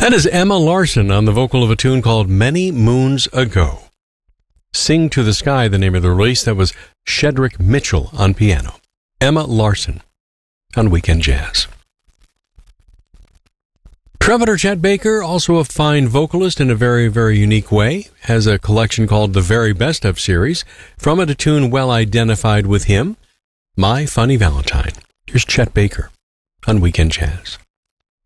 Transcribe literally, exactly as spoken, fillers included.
That is Emma Larson on the vocal of a tune called Many Moons Ago. Sing to the Sky, the name of the release. That was Shedrick Mitchell on piano. Emma Larson on Weekend Jazz. Trevor Chet Baker, also a fine vocalist in a very, very unique way, has a collection called The Very Best Of Series. From it, a tune well identified with him, My Funny Valentine. Here's Chet Baker on Weekend Jazz.